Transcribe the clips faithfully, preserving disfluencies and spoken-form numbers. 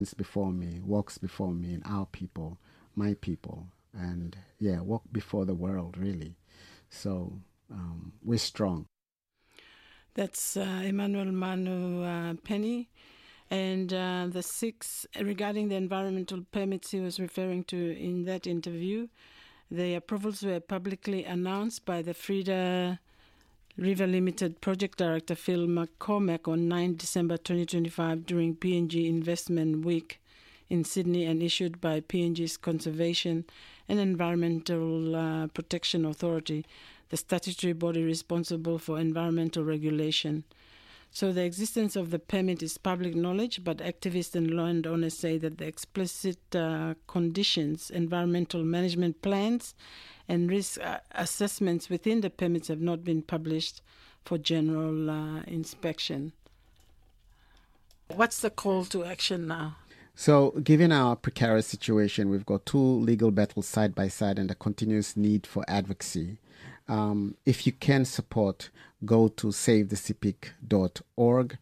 before me, walks before me, and our people, my people, and yeah, walk before the world, really. So um, we're strong. That's uh, Emmanuel Manu uh, Penny. And uh, the six, regarding the environmental permits he was referring to in that interview, the approvals were publicly announced by the Freda River Limited Project Director Phil McCormack on the ninth of December twenty twenty-five during P N G Investment Week in Sydney, and issued by P N G's Conservation and Environmental uh, Protection Authority, the statutory body responsible for environmental regulation. So the existence of the permit is public knowledge, but activists and landowners say that the explicit uh, conditions, environmental management plans, and risk uh, assessments within the permits have not been published for general uh, inspection. What's the call to action now? So, given our precarious situation, we've got two legal battles side by side and a continuous need for advocacy. Um, if you can support, go to save the C P I C dot org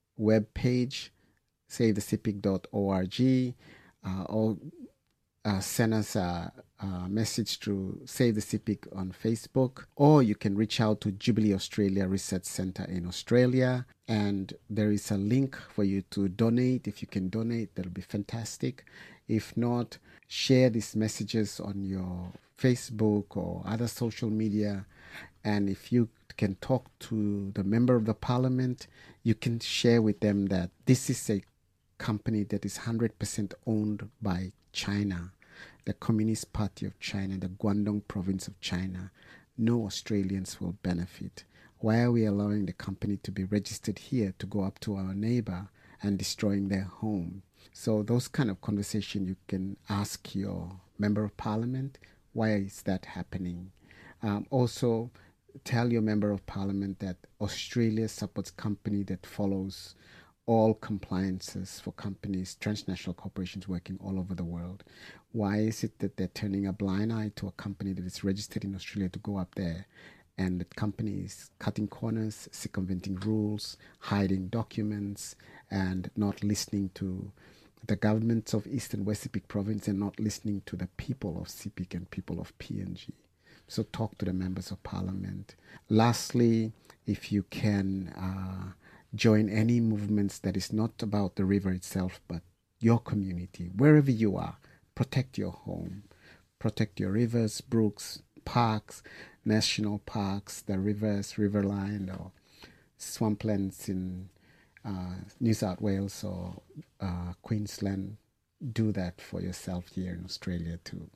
webpage, save the C P I C dot org, uh, or uh, send us a, a message through Save the C P I C on Facebook, or you can reach out to Jubilee Australia Research Centre in Australia, and there is a link for you to donate. If you can donate, that'll be fantastic. If not, share these messages on your Facebook or other social media, and if you can talk to the member of the parliament, you can share with them that this is a company that is one hundred percent owned by China, the Communist Party of China, the Guangdong province of China. No Australians will benefit. Why are we allowing the company to be registered here to go up to our neighbor and destroying their home? So those kind of conversation you can ask your member of parliament, why is that happening? Um, also, tell your member of parliament that Australia supports company that follows all compliances for companies, transnational corporations working all over the world. Why is it that they're turning a blind eye to a company that is registered in Australia to go up there, and the company is cutting corners, circumventing rules, hiding documents, and not listening to the governments of East and West Sepik province, and not listening to the people of Sepik and people of P N G? So talk to the members of parliament. Lastly, if you can uh, join any movements that is not about the river itself, but your community, wherever you are, protect your home, protect your rivers, brooks, parks, national parks, the rivers, riverline, or swamplands in uh, New South Wales or uh, Queensland. Do that for yourself here in Australia too.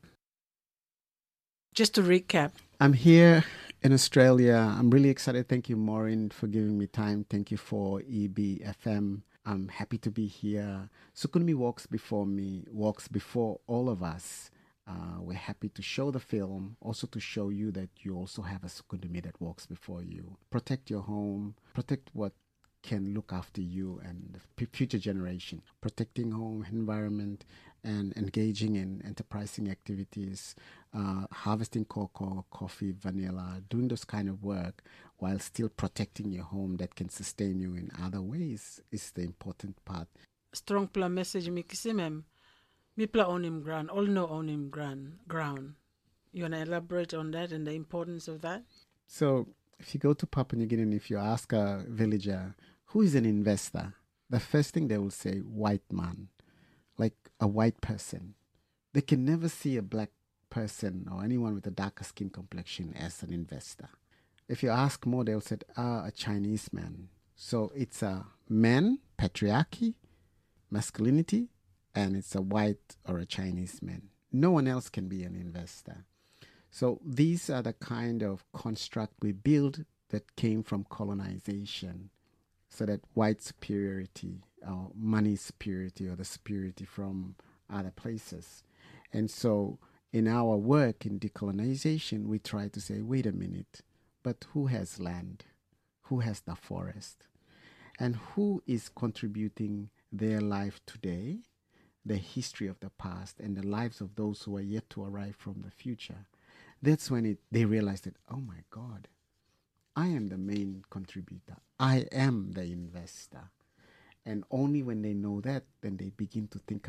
Just to recap, I'm here in Australia. I'm really excited. Thank you, Maureen, for giving me time. Thank you for E B F M. I'm happy to be here. Sukunmi walks before me, walks before all of us. Uh, we're happy to show the film, also to show you that you also have a Sukundumi that walks before you. Protect your home, protect what can look after you and the future generation. Protecting home, environment, and engaging in enterprising activities, uh, harvesting cocoa, coffee, vanilla, doing those kind of work while still protecting your home that can sustain you in other ways is the important part. Strong pla message mi kisimem. Mi pla on him ground, all know on him ground. ground. You want to elaborate on that and the importance of that? So if you go to Papua New Guinea and if you ask a villager, who is an investor? The first thing they will say, white man, like a white person. They can never see a black person or anyone with a darker skin complexion as an investor. If you ask more, they'll say, ah, a Chinese man. So it's a man, patriarchy, masculinity, and it's a white or a Chinese man. No one else can be an investor. So these are the kind of construct we build that came from colonization, so that white superiority or money superiority or the superiority from other places. And so in our work in decolonization, we try to say, wait a minute, but who has land? Who has the forest? And who is contributing their life today, the history of the past, and the lives of those who are yet to arrive from the future? That's when it, they realized that, oh my God, I am the main contributor. I am the investor. And only when they know that, then they begin to think